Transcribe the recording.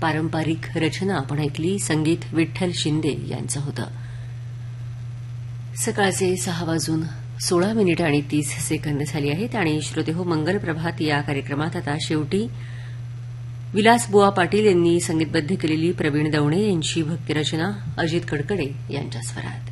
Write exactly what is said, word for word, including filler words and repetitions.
पारंपरिक रचना आपण ऐकली. संगीत विठ्ठल शिंदे यांचं होतं. सकाळचे सहा वाजून सोळा मिनिटं आणि तीस सेकंद झाली आहेत आणि श्रोतेहो, मंगल प्रभात या कार्यक्रमात आता शेवटी विलास बुवा पाटील यांनी संगीतबद्ध केलेली प्रवीण दवणे यांची भक्तिरचना अजित कडकडे यांच्या स्वरात.